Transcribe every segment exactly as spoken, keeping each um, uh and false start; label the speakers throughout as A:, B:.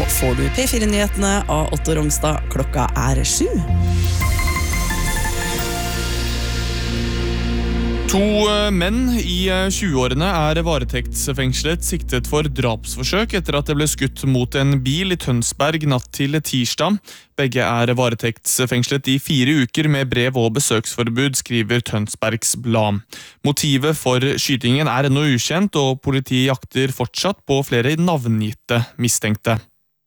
A: får du P fire-nyhetene av Otto Rongstad. Klokka er sju.
B: To menn i tjueårene er varetektsfengslet siktet for drapsforsøk etter at det ble skutt mot en bil i Tønsberg natt til tirsdag. Begge er varetektsfengslet i fire uker med brev- og besøksforbud, skriver Tønsbergs Blad. Motivet for skytingen er ennå ukjent, og politiet jakter fortsatt på flere navngitte mistenkte.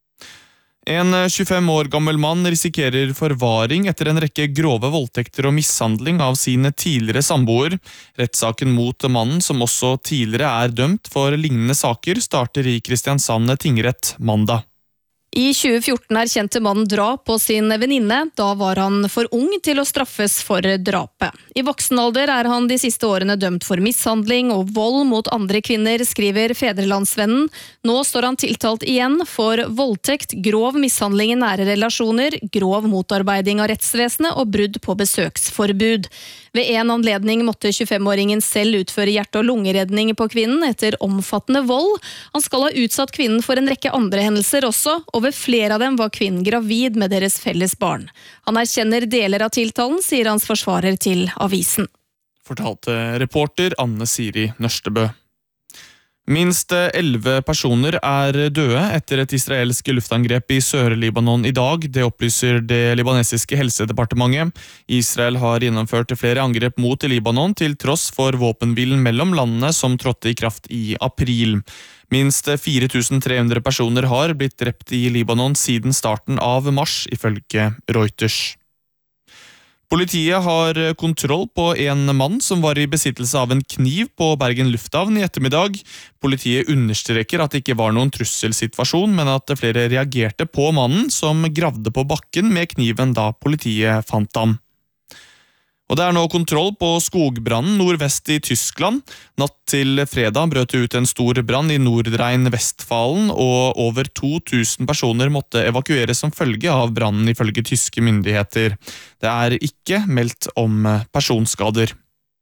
B: En tjuefem år gammel mann risikerer forvaring etter en rekke grove voldtekter og mishandling av sine tidligere samboer. Rettssaken mot mannen, som også tidligere er dømt for lignende saker, starter i Kristiansand tingrett mandag.
C: I tjue fjorten erkjente mannen drap på sin venninne. Da var han for ung til å straffes for drapet. I voksen alder er han de siste årene dømt for mishandling og vold mot andre kvinner, skriver Fedrelandsvennen. Nå står han tiltalt igjen for voldtekt, grov mishandling i nære relasjoner, grov motarbeiding av rettsvesenet og brudd på besøksforbud. Ved en anledning måtte tjuefem-åringen selv utføre hjerte- og lungeredning på kvinnen etter omfattende vold. Han skal ha utsatt kvinnen for en rekke andre hendelser også, og ved flere av dem var kvinnen gravid med deres felles barn. Han erkjenner deler av tiltalen, sier hans forsvarer til avisen.
B: Fortalte reporter Anne Siri Nørstebø. Minst elleve personer er døde etter et israelsk luftangrep i Sør-Libanon i dag. Det opplyser det libanesiske helsedepartementet. Israel har gjennomført flere angrep mot Libanon til tross for våpenhvilen mellom landene som trådte i kraft i april. Minst fire tusen tre hundre personer har blitt drept i Libanon siden starten av mars, ifølge Reuters. Politiet har kontroll på en mann som var i besittelse av en kniv på Bergen lufthavn i ettermiddag. Politiet understreker at det ikke var noen trusselsituasjon, men at flere reagerte på mannen som gravde på bakken med kniven da politiet fant ham. Og det er nå kontroll på skogbrannen nordvest i Tyskland. Natt til fredag brøt det ut en stor brann i Nordrhein-Westfalen, og over to tusen personer måtte evakueres som følge av brannen, ifølge tyske myndigheter. Det er ikke meldt om personskader.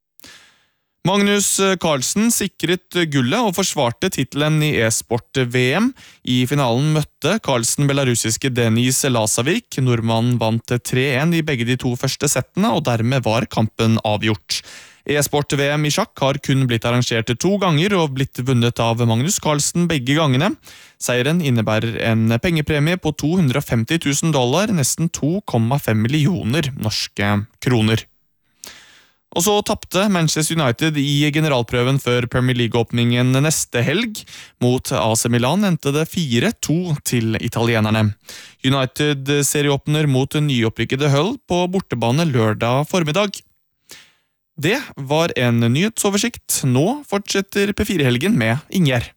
B: Magnus Carlsen sikret gullet og forsvarte titelen i e-sport-V M. I finalen møtte Carlsen belarusiske Denis Lasavik. Nordmannen vant tre en i begge de to første settene, og dermed var kampen avgjort. E-sport-V M i sjakk har kun blitt arrangert to ganger og blitt vunnet av Magnus Carlsen begge gangene. Seieren innebærer en pengepremie på to hundre og femti tusen dollar, nesten to komma fem millioner norske kroner. Og så tappte Manchester United i generalprøven før Premier League-åpningen neste helg. Mot A C Milan endte det fire to til italienerne. United serieåpner mot nyopprykkede Hull på bortebane lørdag formiddag. Det var en nyhetsoversikt. Nå fortsetter P fire-helgen med Ingjerd.